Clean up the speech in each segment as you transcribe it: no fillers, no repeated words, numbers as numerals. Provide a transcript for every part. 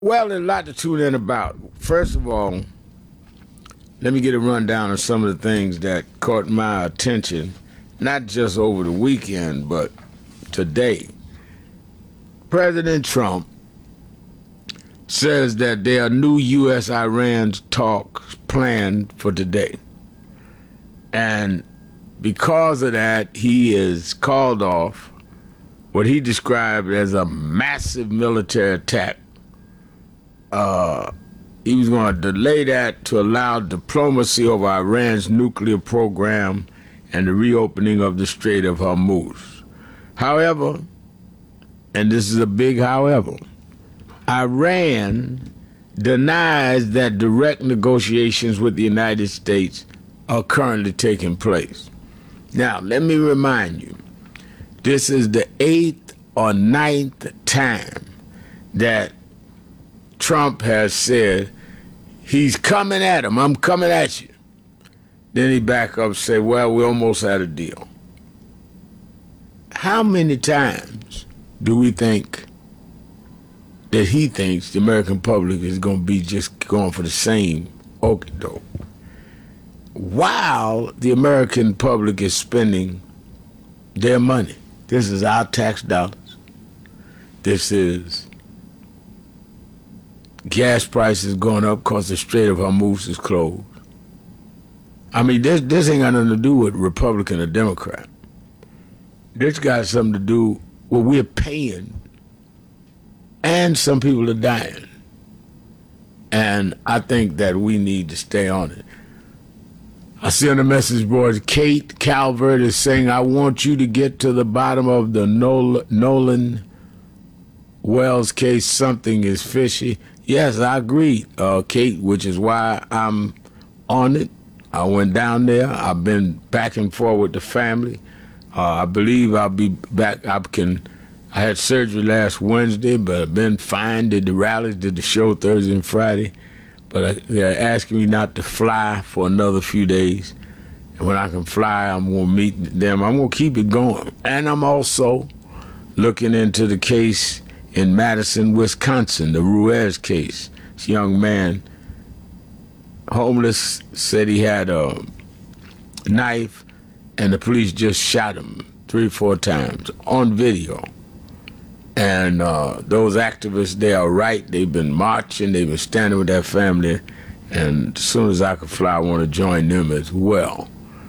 Well, there's a lot to tune in about. First of all, let me get a rundown of some of the things that caught my attention, not just over the weekend, but today. President Trump says that there are new U.S. Iran talks planned for today. And because of that, he is called off what he described as a massive military attack. He was going to delay that to allow diplomacy over Iran's nuclear program and the reopening of the Strait of Hormuz. However, and this is a big however, Iran denies that direct negotiations with the United States are currently taking place. Now, let me remind you, this is the 8th or ninth time that Trump has said, he's coming at him, I'm coming at you. Then he back up and say, well, we almost had a deal. How many times do we think that he thinks the American public is going to be just going for the same okie doke, while the American public is spending their money? This is our tax dollars. This is gas prices going up because the Strait of Hormuz is closed. I mean, this ain't got nothing to do with Republican or Democrat. This got something to do with we're paying, and some people are dying. And I think that we need to stay on it. I see on the message boards, Kate Calvert is saying, I want you to get to the bottom of the Nolan Wells case. Something is fishy. Yes, I agree, Kate, which is why I'm on it. I went down there. I've been back and forth with the family. I believe I'll be back. I had surgery last Wednesday, but I've been fine. Did the rallies, did the show Thursday and Friday. But they're asking me not to fly for another few days. And when I can fly, I'm going to meet them. I'm going to keep it going. And I'm also looking into the case in Madison, Wisconsin, the Ruiz case. This young man, homeless, said he had a knife, and the police just shot him 3-4 times on video. And those activists, they are right. They've been marching. They've been standing with their family. And as soon as I can fly, I want to join them as well.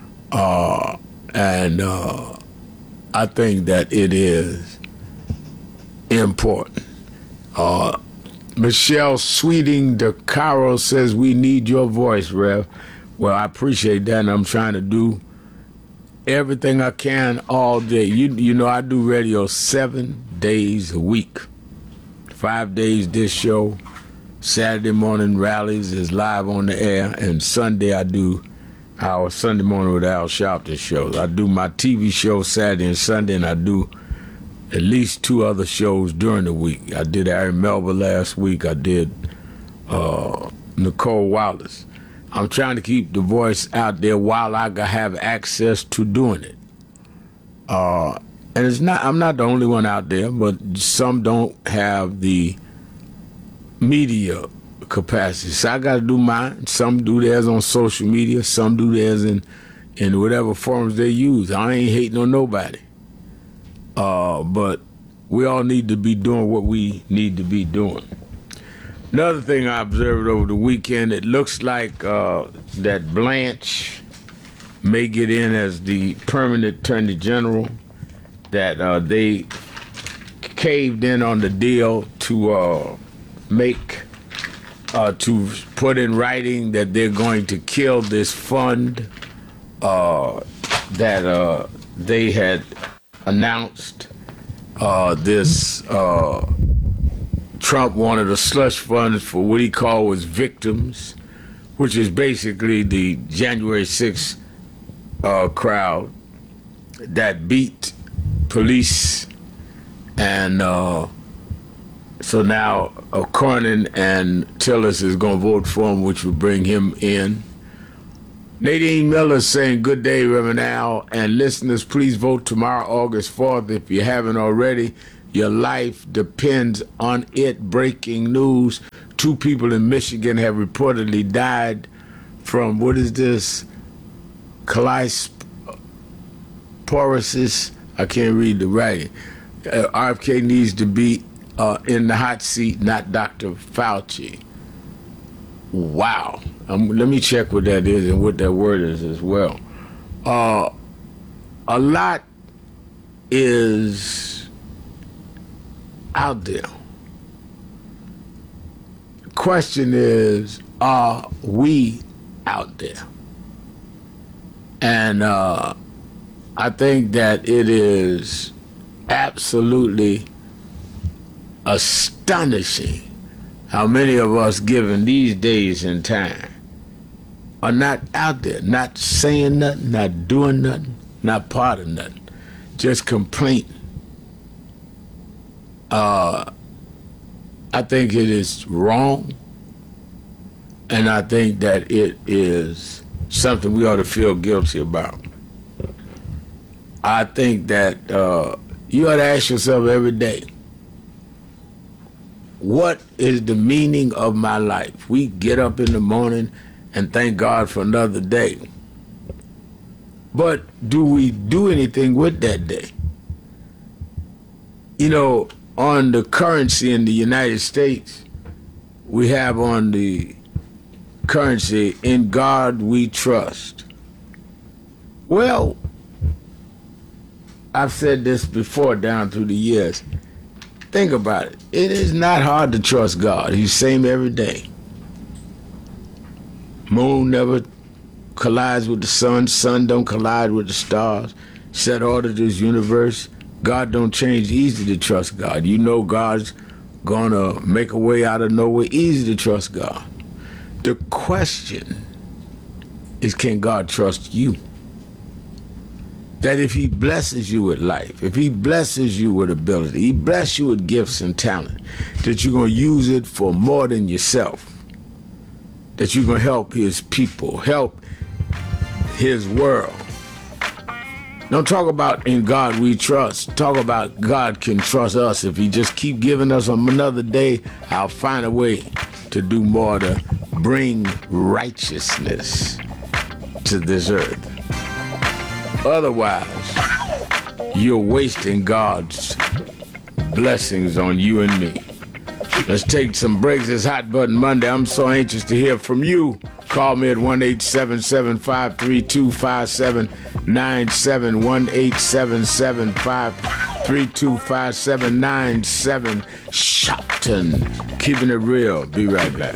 And I think that it is important. Michelle Sweeting DeCaro says, we need your voice, Rev. Well, I appreciate that, and I'm trying to do everything I can all day. You know, I do radio 7 days a week. 5 days this show. Saturday morning rallies is live on the air, and Sunday I do our Sunday morning with Al Sharpton shows. I do my TV show Saturday and Sunday, and I do at least 2 other shows during the week. I did Aaron Melba last week. I did Nicole Wallace. I'm trying to keep the voice out there while I have access to doing it. And I'm not the only one out there, but some don't have the media capacity. So I got to do mine. Some do theirs on social media. Some do theirs in whatever forms they use. I ain't hating on nobody. But we all need to be doing what we need to be doing. Another thing I observed over the weekend, it looks like that Blanche may get in as the permanent attorney general, that they caved in on the deal to to put in writing that they're going to kill this fund that they had announced. Trump wanted a slush fund for what he called was victims, which is basically the January 6th crowd that beat police. And so now Cornyn and Tillis is going to vote for him, which will bring him in. Nadine Miller saying, good day, Reverend Al, and listeners, please vote tomorrow, August 4th, if you haven't already. Your life depends on it. Breaking news. 2 people in Michigan have reportedly died from, what is this? Colisporosis. I can't read the writing. RFK needs to be in the hot seat, not Dr. Fauci. Wow. Let me check what that is and what that word is as well. A lot is out there. The question is, are we out there? And I think that it is absolutely astonishing how many of us, given these days and time, are not out there, not saying nothing, not doing nothing, not part of nothing, just complaining. I think it is wrong, and I think that it is something we ought to feel guilty about. I think that you ought to ask yourself every day, what is the meaning of my life? We get up in the morning and thank God for another day. But do we do anything with that day? You know, on the currency in the United States, we have on the currency, in God we trust. Well, I've said this before down through the years. Think about it. It is not hard to trust God. He's the same every day. Moon never collides with the sun. Sun don't collide with the stars. Set order to this universe. God don't change. Easy to trust God. You know God's gonna make a way out of nowhere. Easy to trust God. The question is, can God trust you? That if he blesses you with life, if he blesses you with ability, he blesses you with gifts and talent, that you're going to use it for more than yourself, that you're going to help his people, help his world. Don't talk about in God we trust. Talk about God can trust us. If he just keep giving us another day, I'll find a way to do more to bring righteousness to this earth. Otherwise, you're wasting God's blessings on you and me. Let's take some breaks. It's Hot Button Monday. I'm so anxious to hear from you. Call me at 1-877-532-5797, 1-877-532-5797. Shopton, keeping it real. Be right back.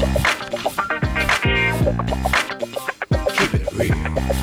Keep it real.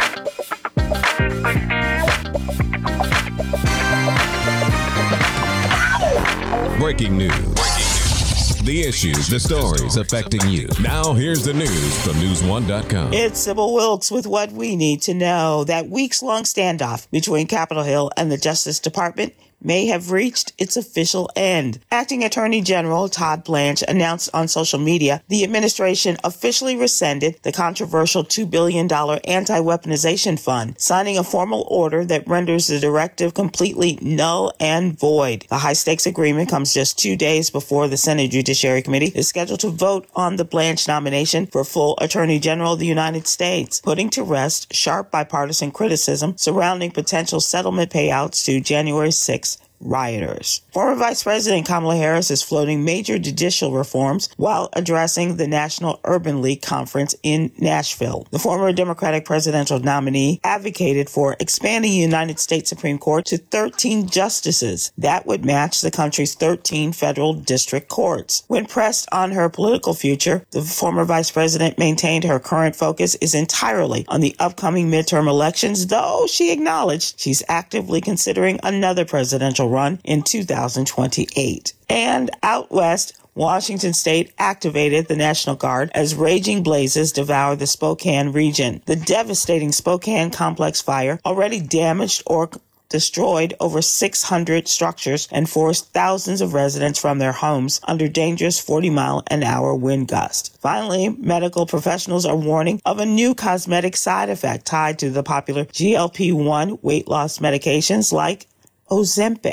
Breaking news. The issues, the stories affecting you. Now here's the news from News1.com. It's Sybil Wilkes with what we need to know. That weeks-long standoff between Capitol Hill and the Justice Department may have reached its official end. Acting Attorney General Todd Blanche announced on social media the administration officially rescinded the controversial $2 billion anti-weaponization fund, signing a formal order that renders the directive completely null and void. The high-stakes agreement comes just 2 days before the Senate Judiciary Committee is scheduled to vote on the Blanche nomination for full Attorney General of the United States, putting to rest sharp bipartisan criticism surrounding potential settlement payouts to January 6th rioters. Former Vice President Kamala Harris is floating major judicial reforms while addressing the National Urban League Conference in Nashville. The former Democratic presidential nominee advocated for expanding the United States Supreme Court to 13 justices. That would match the country's 13 federal district courts. When pressed on her political future, the former vice president maintained her current focus is entirely on the upcoming midterm elections, though she acknowledged she's actively considering another presidential run in 2028. And out west, Washington State activated the National Guard as raging blazes devour the Spokane region. The devastating Spokane complex fire already damaged or destroyed over 600 structures and forced thousands of residents from their homes under dangerous 40-mile-an-hour wind gusts. Finally, medical professionals are warning of a new cosmetic side effect tied to the popular GLP-1 weight loss medications like Ozempic.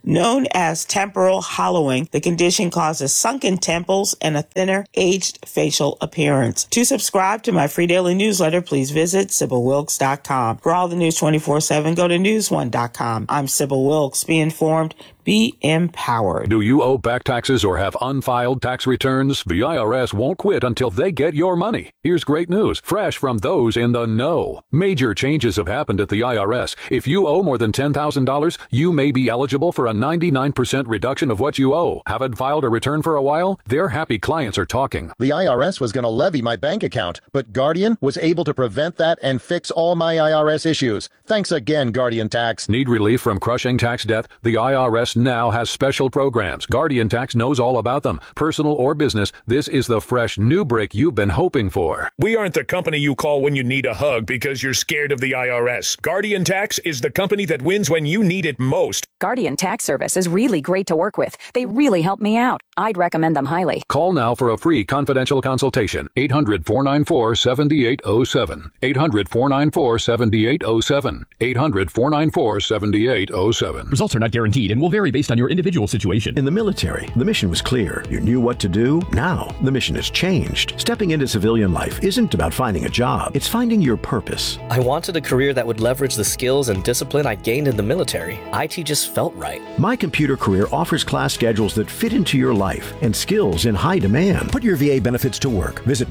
Known as temporal hollowing, the condition causes sunken temples and a thinner, aged facial appearance. To subscribe to my free daily newsletter, please visit SybillWilkes.com. For all the news 24/7, go to newsone.com. I'm Sybil Wilkes. Be informed. Be empowered. Do you owe back taxes or have unfiled tax returns? The IRS won't quit until they get your money. Here's great news, fresh from those in the know. Major changes have happened at the IRS. If you owe more than $10,000, you may be eligible for a 99% reduction of what you owe. Haven't filed a return for a while? Their happy clients are talking. The IRS was going to levy my bank account, but Guardian was able to prevent that and fix all my IRS issues. Thanks again, Guardian Tax. Need relief from crushing tax debt? The IRS now has special programs. Guardian Tax knows all about them. Personal or business, this is the fresh new break you've been hoping for. We aren't the company you call when you need a hug because you're scared of the IRS. Guardian Tax is the company that wins when you need it most. Guardian Tax Service is really great to work with. They really help me out. I'd recommend them highly. Call now for a free confidential consultation. 800-494-7807. 800-494-7807. 800-494-7807. Results are not guaranteed and will vary based on your individual situation. In the military, the mission was clear. You knew what to do. Now, the mission has changed. Stepping into civilian life isn't about finding a job. It's finding your purpose. I wanted a career that would leverage the skills and discipline I gained in the military. IT just felt right. My Computer Career offers class schedules that fit into your life and skills in high demand. Put your VA benefits to work. Visit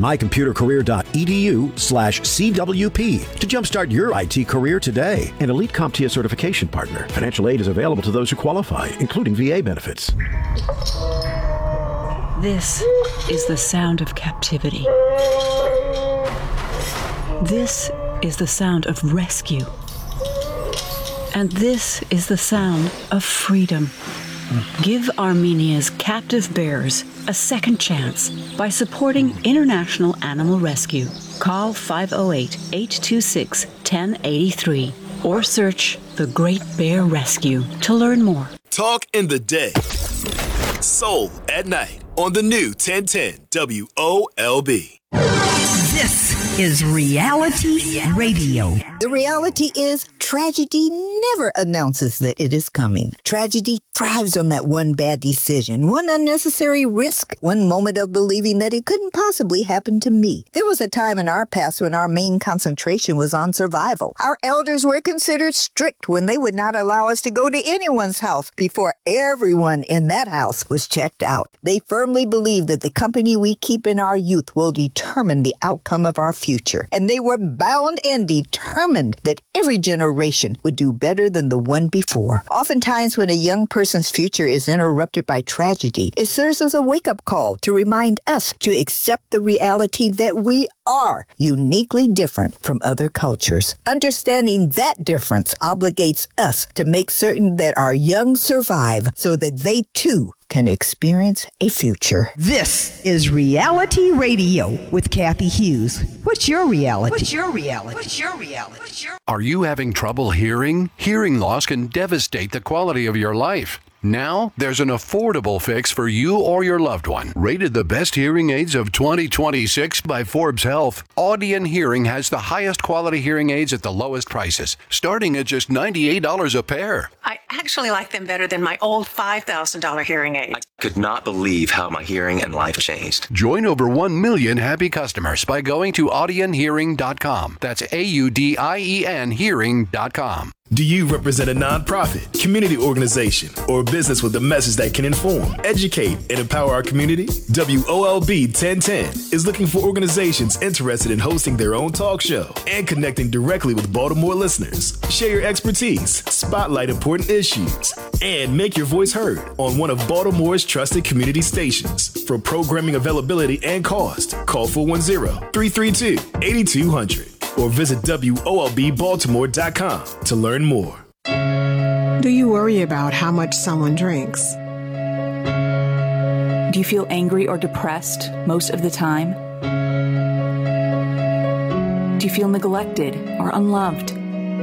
mycomputercareer.edu/CWP to jumpstart your IT career today. An elite CompTIA certification partner. Financial aid is available to those who qualify, including VA benefits. This is the sound of captivity. This is the sound of rescue. And this is the sound of freedom. Give Armenia's captive bears a second chance by supporting International Animal Rescue. Call 508-826-1083 or search The Great Bear Rescue to learn more. Talk in the day. Soul at night on the new 1010 WOLB. This is Reality Radio. The reality is tragedy never announces that it is coming. Tragedy thrives on that one bad decision, one unnecessary risk, one moment of believing that it couldn't possibly happen to me. There was a time in our past when our main concentration was on survival. Our elders were considered strict when they would not allow us to go to anyone's house before everyone in that house was checked out. They firmly believed that the company we keep in our youth will determine the outcome of our future. And they were bound and determined that every generation would do better than the one before. Oftentimes, when a young person's future is interrupted by tragedy, it serves as a wake-up call to remind us to accept the reality that we are uniquely different from other cultures. Understanding that difference obligates us to make certain that our young survive so that they too can experience a future. This is Reality Radio with Kathy Hughes. What's your reality? What's your reality? What's your reality? What's your... Are you having trouble hearing? Hearing loss can devastate the quality of your life. Now, there's an affordable fix for you or your loved one. Rated the best hearing aids of 2026 by Forbes Health, Audion Hearing has the highest quality hearing aids at the lowest prices, starting at just $98 a pair. I actually like them better than my old $5,000 hearing aid. I could not believe how my hearing and life changed. Join over 1 million happy customers by going to audionhearing.com. That's AUDIEN hearing.com. Do you represent a nonprofit, community organization, or a business with a message that can inform, educate, and empower our community? WOLB 1010 is looking for organizations interested in hosting their own talk show and connecting directly with Baltimore listeners. Share your expertise, spotlight important issues, and make your voice heard on one of Baltimore's trusted community stations. For programming availability and cost, call 410-332-8200 or visit WOLBbaltimore.com to learn more. Do you worry about how much someone drinks? Do you feel angry or depressed most of the time? Do you feel neglected or unloved?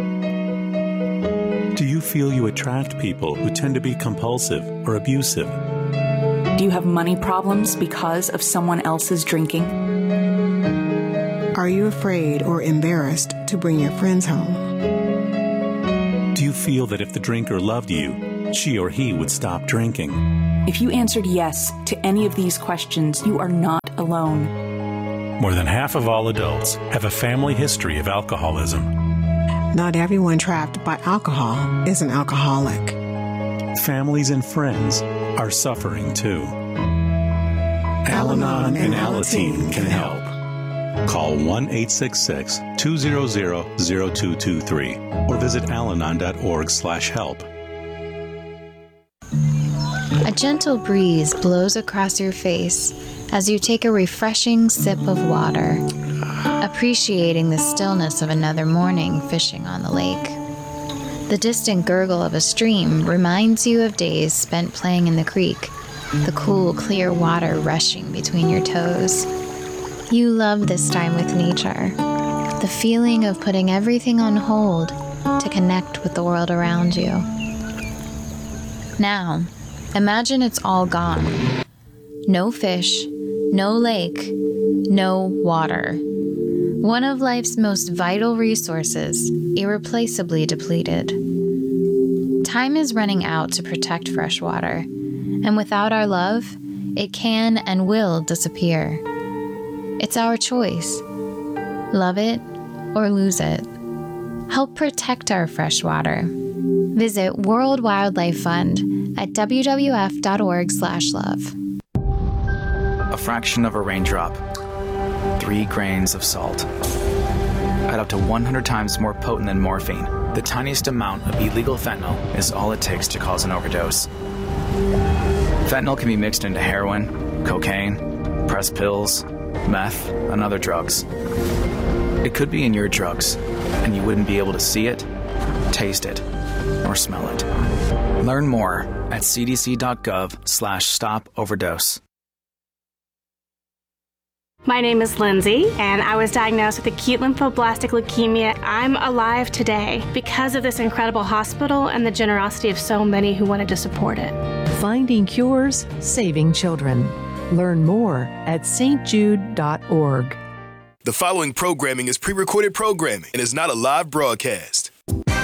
Do you feel you attract people who tend to be compulsive or abusive? Do you have money problems because of someone else's drinking? Are you afraid or embarrassed to bring your friends home? Do you feel that if the drinker loved you, she or he would stop drinking. If you answered yes to any of these questions, you are not alone. More than half of all adults have a family history of alcoholism. Not everyone trapped by alcohol is an alcoholic. Families and friends are suffering too. Al-Anon and Alateen can help. Call 1-866-200-0223 or visit alanon.org/help. A gentle breeze blows across your face as you take a refreshing sip of water, appreciating the stillness of another morning fishing on the lake. The distant gurgle of a stream reminds you of days spent playing in the creek, the cool, clear water rushing between your toes. You love this time with nature, the feeling of putting everything on hold to connect with the world around you. Now, imagine it's all gone. No fish, no lake, no water. One of life's most vital resources, irreplaceably depleted. Time is running out to protect fresh water, and without our love, it can and will disappear. It's our choice. Love it or lose it. Help protect our fresh water. Visit World Wildlife Fund at wwf.org/love. A fraction of a raindrop, 3 grains of salt. At up to 100 times more potent than morphine, the tiniest amount of illegal fentanyl is all it takes to cause an overdose. Fentanyl can be mixed into heroin, cocaine, pressed pills, meth, and other drugs. It could be in your drugs, and you wouldn't be able to see it, taste it, or smell it. Learn more at cdc.gov/stop-overdose. My name is Lindsay, and I was diagnosed with acute lymphoblastic leukemia. I'm alive today because of this incredible hospital and the generosity of so many who wanted to support it. Finding cures, saving children. Learn more at stjude.org. The following programming is pre-recorded programming and is not a live broadcast.